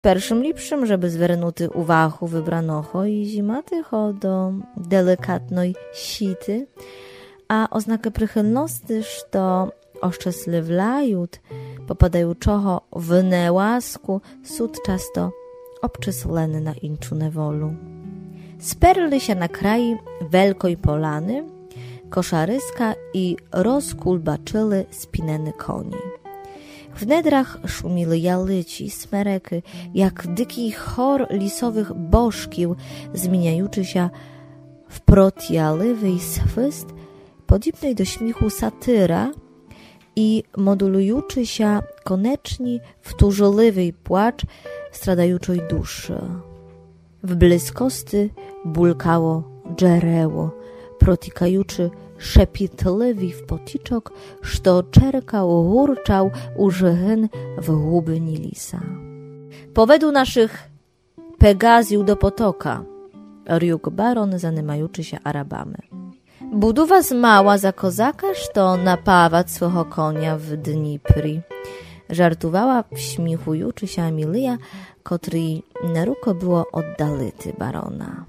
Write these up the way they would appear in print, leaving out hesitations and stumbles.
Першим ліпшим, żeby zвернути увагу вибраного і зіматого до делікатної сіти, a oznaki przychylności, що ощасливляють попадаючого в неłasku, суд часто обчислені на іншу неволю. Sperli się na kraj wielkiej polany, koszaryska i rozkulbaczyli spineny koni. W nedrach szumili jalyci, smereky, jak dyki chor lisowych bożkił, zmieniajuczy się w protialywy swist, podobnej do śmiechu satyra i modulujuczy się konecznie w tużliwy płacz stradajuczej duszy. W bliskosti bulkało dżereło, protikajuczy szepitliwy w poticzok, što czerkał, hurczał użychyn w głębi lisa. Powedu naszych Pegazjów do potoka, riuk baron zanymajuczy się Arabami. Buduwa zmała za kozaka, što napawać swego konia w Dnipri. Żartowała wśmiechujuczy się Emilia, kotrej na ruko było oddality barona.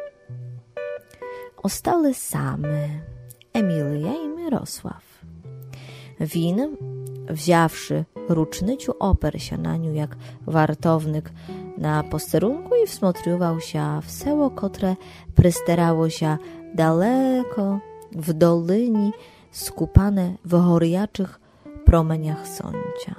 Ostali same Emilia i Mirosław. Win, wziawszy rucznyciu, oper się na niu jak wartownik na posterunku i wsmotrywał się w seło, które prysterało się daleko w dolini, skupane w gorjaczych promeniach słońca.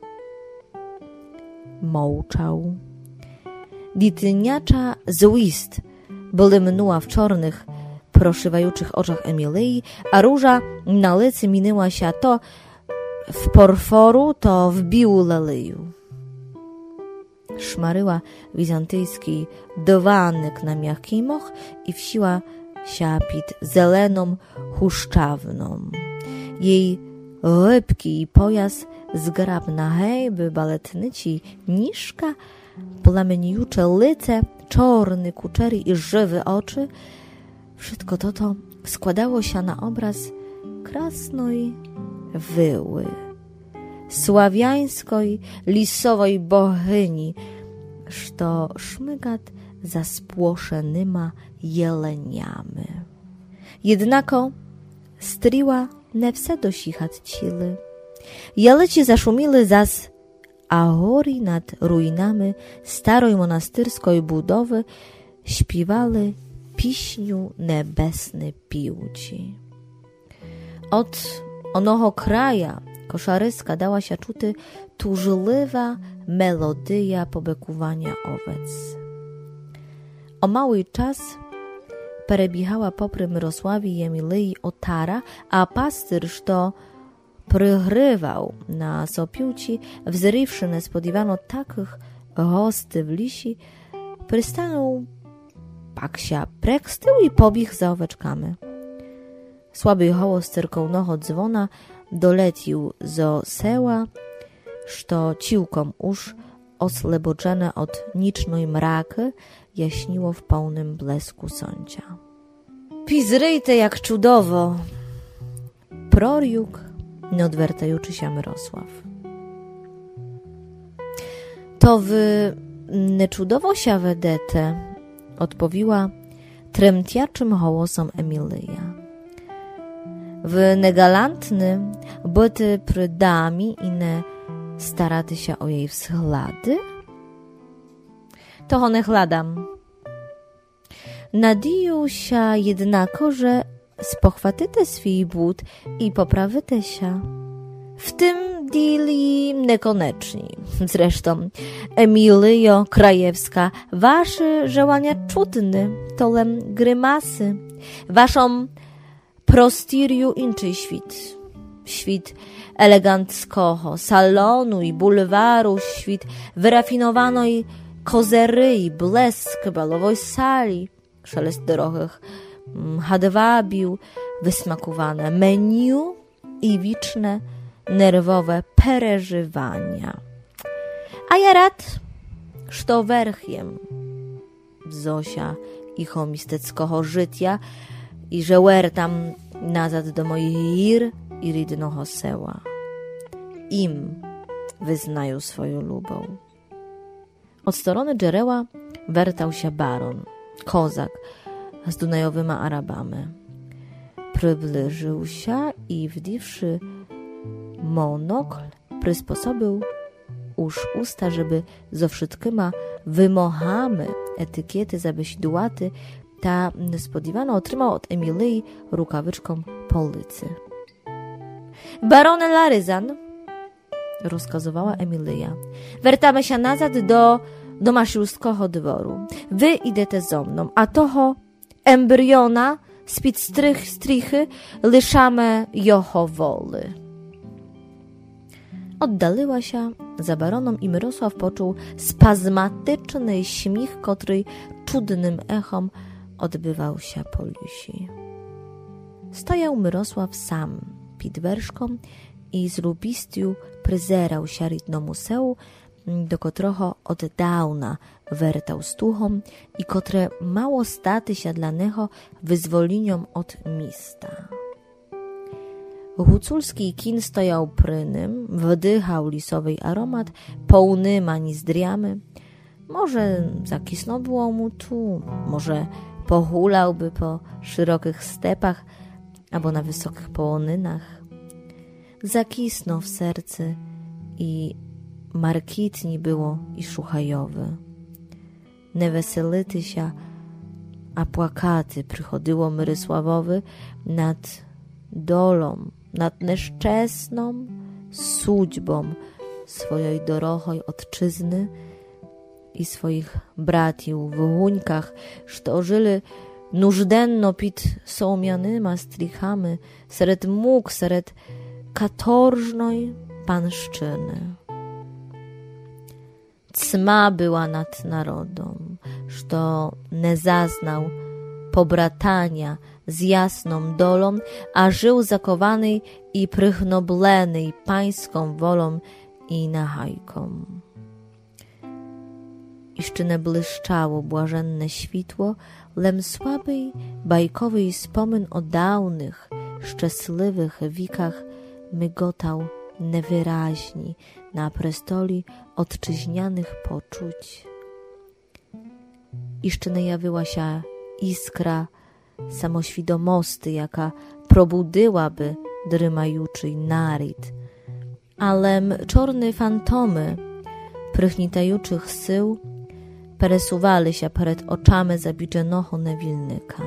Mołczał. Dityniacza złist blymenęła w czarnych, proszywajuczych oczach Emilii, a róża na licy minęła się to w porforu, to w biłu leliju. Szmaryła wizantyjski dywanek na miękki moch i wsiła się pід zeleną huszczawną. Jej rybki i pojas zgrabna hejby, baletnyci, niżka, plameniucze lice, czarny kuczery i żywe oczy. Wszystko to składało się na obraz krasnej wyły, sławiańskiej, lisowej bohyni, što szmygat za spłoszonyma jeleniami. Jednako stryła nie wse dosichać cili. Jeleci zaszumili zas, a góry nad ruinami starej monastyrskiej budowy śpiewali piśniu nebesne piłci. Od onoho kraja koszaryska dała się czuty tużliwa melodia pobekuwania owiec. O mały czas perebiegała popry Mirosławi i Emilii otara, a pastyr, što prygrywał na sopiłci, wzrywszy nespodziewano takich hosty w lisi, przystanął, pak się prekstył i pobiegł za oweczkami. Słaby hołos cerkownego dzwona dolecił zo seła, što ciłkom już osleboczone od nicznej mraky jaśniło w pełnym blesku słońca. Pizryjte jak czudowo! Proriuk, nie odwertajuczy się Mirosław. To wy nie czudowo się wedete, odpowiła tremtiaczym hołosom Emilia. Wy negalantny byty przy dami i nie staraty się o jej wschlady? To one chladam. Nadiju się jednako, że spochwatyte swój but i poprawyte się. W tym dili nekoneczni. Zresztą, Emilio Krajewska, wasze żałania czutny, tolem grymasy, waszą prostiriu inczy świt. Świt eleganckiego salonu i bulwaru, świt wyrafinowanej kozeryi, blesk balowej sali, szelest drogich hadwabił, wysmakowane menu i wiczne, nerwowe przeżywania. A ja rad, što werchiem Zosia i homisteckiego życia i że wertam nazad do moich ir i rydnego seła. Im wyznają swoją lubą. Od strony Dżereła wertał się baron, kozak z Dunajowyma Arabami. Przybliżył się i wdiwszy monokl, przysposobił już usta, żeby zo wszystkima wymochamy etykiety za besidłaty, ta nespodziewanie otrzymał od Emilii rukawyczką po licy. Barone Laryzan, rozkazowała Emilia, wertamy się nazad do maszulskiego dworu. Wy idete ze mną, a toho embriona spід strichy liszamy joho woli. Oddaliła się za baroną i Mirosław poczuł spazmatyczny śmiech, który czudnym echom odbywał się po lisi. Stojał Mirosław sam pід werszką i z lubistю przyzerał się rytnomu seł, do którego od dawna wertał stuchom i które mało staty się dla niego wyzwoleniom od miasta. Huculski kin stojał przy nim, wdychał lisowy aromat, pełnyma nizdriamy. Może zakisno było mu tu, może pohulałby po szerokich stepach albo na wysokich połonynach. Zakisno w sercu i markitni było i szuchajowy. Neweselity się, a płakaty przychodziło Mirosławowi nad dolą, nad nieszczęsną słudźbą swojej dorochoj ojczyzny i swoich bratiów w Łuńkach, što żyli nużdenno pід sołmianyma strichami, sred móg, sred katorżnej panszczyny. Cma była nad narodom, što nie zaznał pobratania z jasną dolą, a żył zakowany i prychnoblený pańską wolą i nachajką. Jeszcze nie błyszczało błażenne świtło, lem słaby bajkowy wspomyn o dawnych, szczęśliwych wikach mygotał niewyraźni na prestoli odczyźnianych poczuć. Jeszcze nie jawiła się iskra samoświadomości, jaka probudyłaby drymajuczy narid, ale czarne fantomy prychnitajuczych sył przesuwali się przed oczami zabidżonego niewilnika.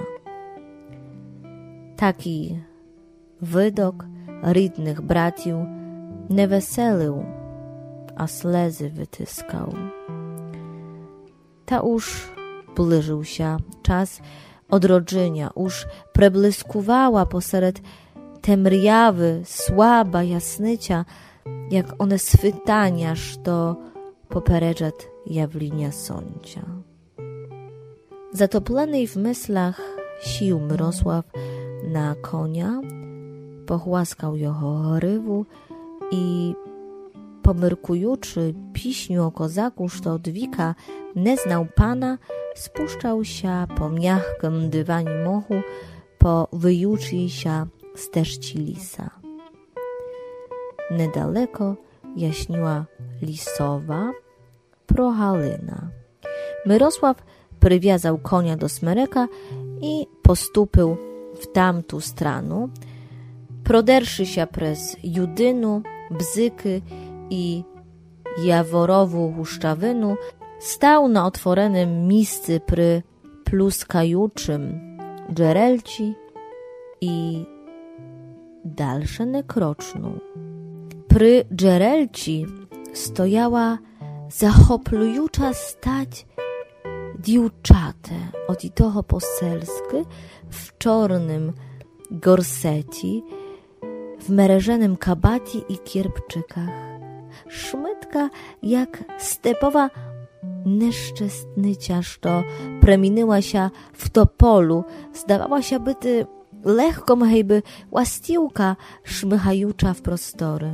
Taki widok rydnych bratiów nie weselił, a slzy wytyskał. Ta już bliżył się czas odrodzenia, już prebliskuwała posered temrjawy, słaba jasnycia, jak one switania, što poperedzat jawlinia sądzia. Zatoplony w myślach sił Mirosław na konia, pochłaskał jego rywu i pomyrkujuczy piśniu o kozaku, što od wika nie znał pana, spuszczał się po miachkim dywanie mochu, po wyjuczy się steżci lisa. Niedaleko jaśniła lisowa prohalina. Mirosław przywiązał konia do smereka i postupył w tamtą stronę, proderszy się przez Judynu, Bzyky i Jaworową huszczawinu, stał na otworenym miejscu przy pluskajuczym Dżerelci i dalsze nie krocznął. Przy Dżerelci stojała zachoplujucza stać dziewczatę od toho poselsky w czarnym gorseci, w mereżenym kabacie i kierpczykach. Szmytka jak stepowa nieszczęsnycia, što preminęła się w topolu, zdawała się byty lekką hejby łastiłka szmychajucza w prostory.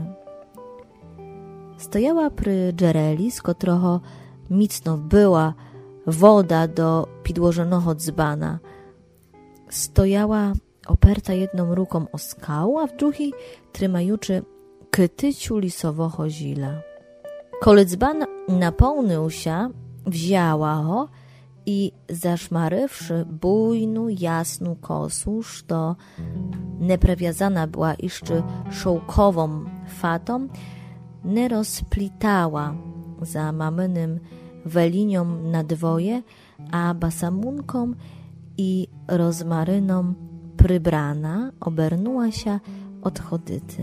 Stojała przy Dżereli, z którego micno była woda do podłożonego dzbana. Stojała operta jedną ruką o skału, a w drugiej trzymajuczy kytyciu lisowego zila. Kole dzban napełnił się wzięła ho i zaszmarywszy bujnu, jasnu kosu, što neprewiązana była jeszcze szałkową fatą, ne rozplitała za mamynym welinią na dwoje, a basamunką i rozmaryną przybrana obernuła się od chodyty.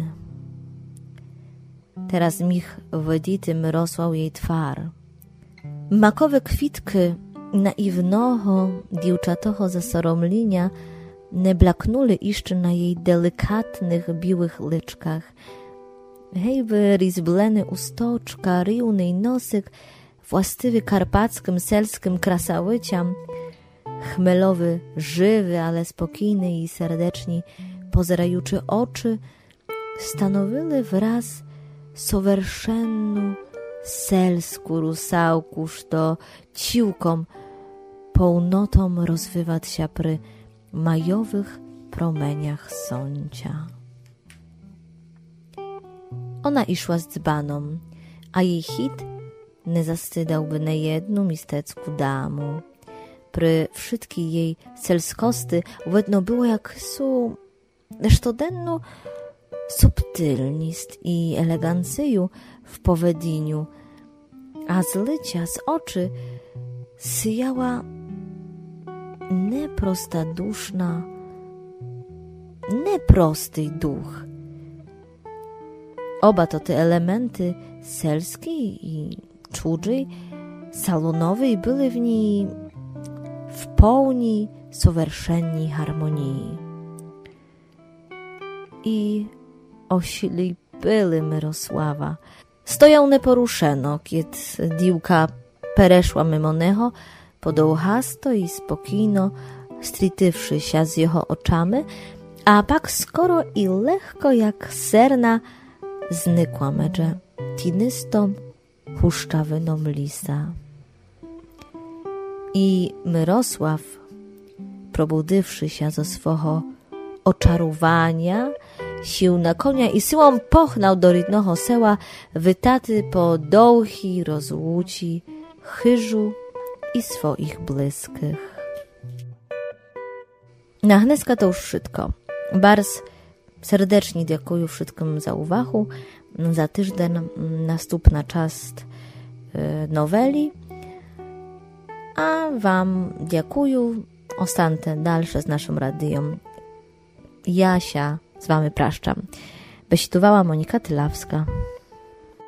Teraz mich wyditym rosłał jej twar. Makowe kwitki naiwnoho, dziewczatoho zasoromlinia nie blaknuli jeszcze na jej delikatnych, biłych lyczkach. Hejwy rizbleny ustoczka, riłny nosyk, właściwy karpackim, selskim krasałyciam, chmelowy, żywy, ale spokojny i serdeczni, pozerajuczy oczy, stanowili wraz sowerszennu selsku rusałku, što ciłkom pełnotą rozwywać się przy majowych promeniach słońca. Ona išła z dzbanom, a jej hit nie zastydałby na jedną mistecku damu. Przy wszystkiej jej selskosty widno było jak sztodennu subtelnist i elegancyju w powediniu, a z lycia, z oczy syjała neprostaduszna, neprosty duch. Oba to te elementy selskiej i czudziej, salonowej były w niej w pełni sowerszennej harmonii. I oślepili Mirosława. Stojał neporuszeno, kiedy diłka pereszła mimo neho, podąchasto i spokojno stritywszy się z jego oczami, a pak skoro i lekko jak serna znikła medże tinystą, huszczawyną lisa. I Mirosław, probudywszy się ze swego oczarowania, sił na konia i syłą pochnął do rydnego seła, wytaty po dołchi rozłuci, chyżu i swoich bliskich. Na Hneska to już wszystko. Bardzo serdecznie dziękuję wszystkim za uwagę. Za tydzień następna część noweli. A wam dziękuję. Ostańcie dalsze z naszym radiem. Ja się z wami praszczam. Beśtowała Monika Tylawska.